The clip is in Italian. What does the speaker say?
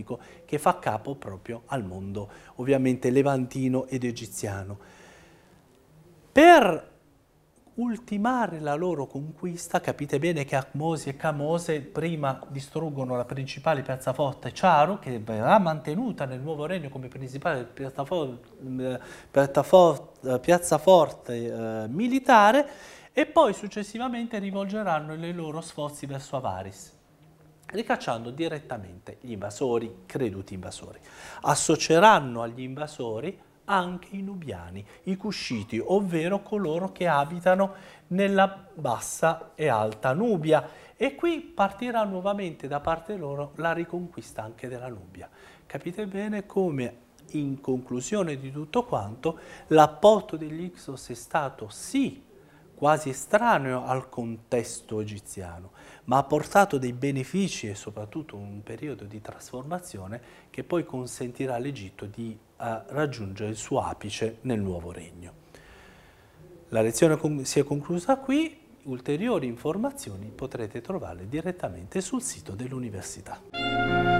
ellenico che fa capo proprio al mondo ovviamente levantino ed egiziano. Per ultimare la loro conquista, capite bene che Ahmose e Kamose prima distruggono la principale piazzaforte Charo, che verrà mantenuta nel nuovo regno come principale piazzaforte militare, e poi successivamente rivolgeranno i loro sforzi verso Avaris, ricacciando direttamente gli invasori, creduti invasori. Associeranno agli invasori anche i nubiani, i cusciti, ovvero coloro che abitano nella bassa e alta Nubia, e qui partirà nuovamente da parte loro la riconquista anche della Nubia. Capite bene come, in conclusione di tutto quanto, l'apporto degli Ixos è stato sì quasi estraneo al contesto egiziano, ma ha portato dei benefici e soprattutto un periodo di trasformazione che poi consentirà all'Egitto di raggiungere il suo apice nel nuovo regno. La lezione si è conclusa qui, ulteriori informazioni potrete trovarle direttamente sul sito dell'università.